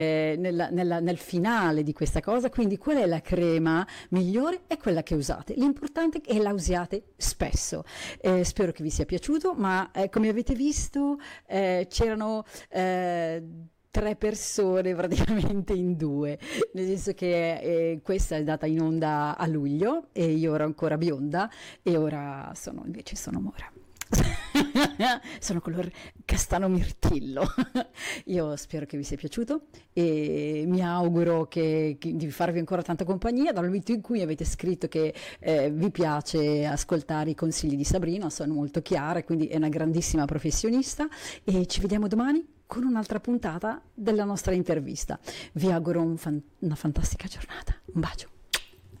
nel finale di questa cosa, quindi qual è la crema migliore? È quella che usate, l'importante è che la usiate spesso. Spero che vi sia piaciuto, ma come avete visto c'erano tre persone praticamente in due, nel senso che questa è andata in onda a luglio e io ero ancora bionda e ora invece sono mora. Sono color castano mirtillo. Io spero che vi sia piaciuto e mi auguro di farvi ancora tanta compagnia dal momento in cui avete scritto che vi piace ascoltare i consigli di Sabrina, sono molto chiare, quindi è una grandissima professionista e ci vediamo domani con un'altra puntata della nostra intervista. Vi auguro una fantastica giornata. Un bacio.